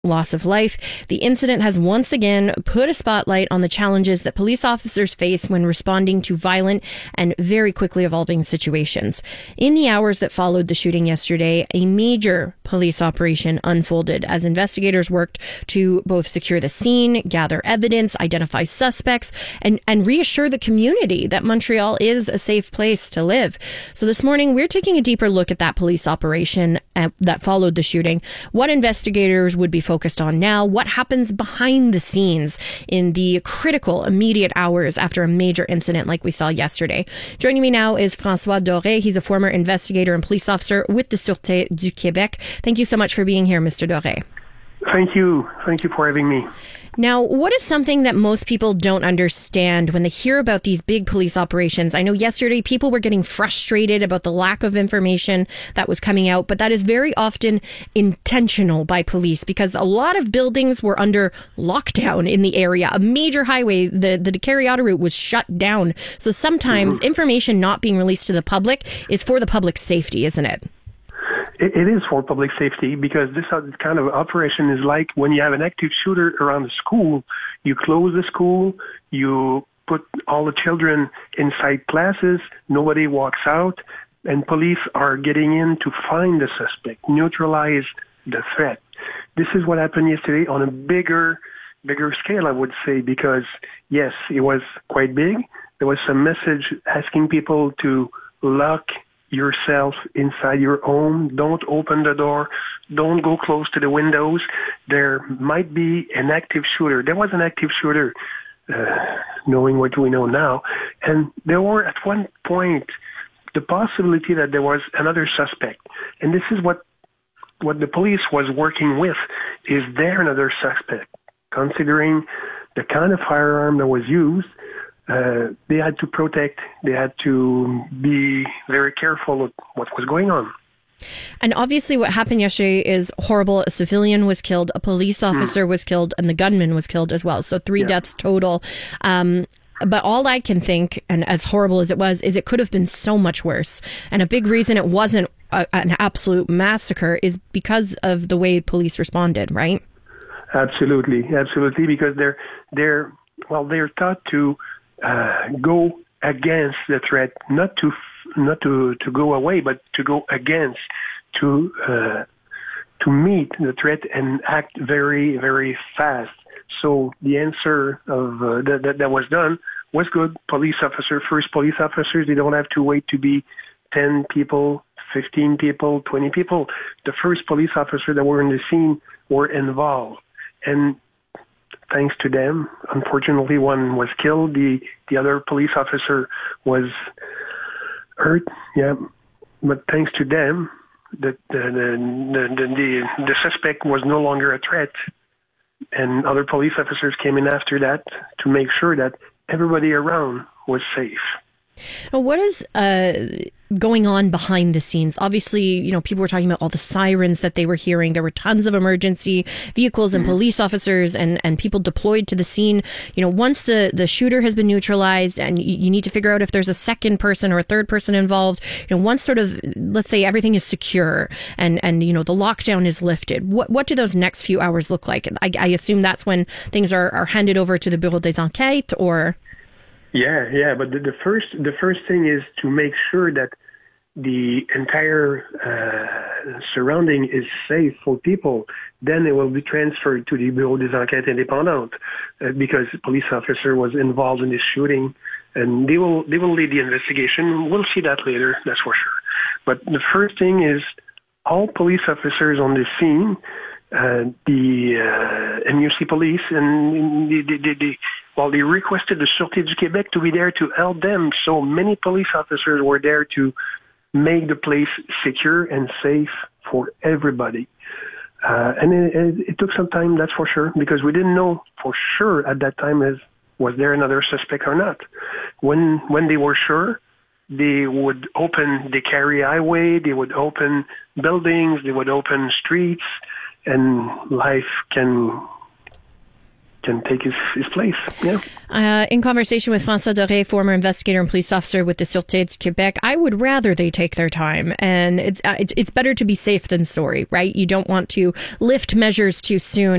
loss of life. The incident has once again put a spotlight on the challenges that police officers face when responding to violent and very quickly evolving situations. In the hours that followed the shooting yesterday, a major police operation unfolded as investigators worked to both secure the scene, gather evidence, identify suspects, and reassure the community that Montreal is a safe place to live. So this morning, we're taking a deeper look at that police operation that followed the shooting, what investigators would be focused on now, what happens behind the scenes in the critical immediate hours after a major incident like we saw yesterday. Joining me now is François Doré. He's a former investigator and police officer with the Sûreté du Québec. Thank you so much for being here, Mr. Doré. Thank you. Thank you for having me. Now, what is something that most people don't understand when they hear about these big police operations? I know yesterday people were getting frustrated about the lack of information that was coming out, but that is very often intentional by police because a lot of buildings were under lockdown in the area. A major highway, the Décarie route, was shut down. So sometimes information not being released to the public is for the public's safety, isn't it? It is for public safety because this kind of operation is like when you have an active shooter around the school, you close the school, you put all the children inside classes, nobody walks out, and police are getting in to find the suspect, neutralize the threat. This is what happened yesterday on a bigger scale, I would say, because yes, it was quite big. There was some message asking people to lock yourself inside your home. Don't open the door. Don't go close to the windows. There might be an active shooter. There was an active shooter, knowing what we know now. And there were at one point the possibility that there was another suspect. And this is what the police was working with. Is there another suspect? Considering the kind of firearm that was used, they had to protect, they had to be very careful of what was going on. And obviously what happened yesterday is horrible. A civilian was killed, a police officer was killed, and the gunman was killed as well. So 3 deaths total. But all I can think, and as horrible as it was, is it could have been so much worse. And a big reason it wasn't an absolute massacre is because of the way police responded, right? Absolutely, because they're taught to go against the threat, not to go away, but to go against, to meet the threat and act very, very fast. So the answer of that was done was good. First police officers, they don't have to wait to be 10 people, 15 people, 20 people. The first police officers that were in the scene were involved. And thanks to them, unfortunately, one was killed. The other police officer was hurt. Yeah, but thanks to them, the suspect was no longer a threat, and other police officers came in after that to make sure that everybody around was safe. Now, what is going on behind the scenes? Obviously, people were talking about all the sirens that they were hearing. There were tons of emergency vehicles and police officers and people deployed to the scene. Once the shooter has been neutralized and you need to figure out if there's a second person or a third person involved, once sort of, let's say everything is secure and the lockdown is lifted, what do those next few hours look like? I assume that's when things are handed over to the Bureau des Enquêtes, or... Yeah, but the first thing is to make sure that the entire surrounding is safe for people. Then it will be transferred to the Bureau des Enquêtes Indépendantes because the police officer was involved in this shooting, and they will lead the investigation. We'll see that later, that's for sure. But the first thing is all police officers on the scene, the MUC police, and they requested the Sûreté du Québec to be there to help them. So many police officers were there to make the place secure and safe for everybody. And it took some time, that's for sure, because we didn't know for sure at that time was there another suspect or not. When they were sure, they would open the Décarie highway, they would open buildings, they would open streets, and life can can take his place. Yeah. In conversation with François Doré, former investigator and police officer with the Sûreté du Québec, I would rather they take their time, and it's better to be safe than sorry, right? You don't want to lift measures too soon.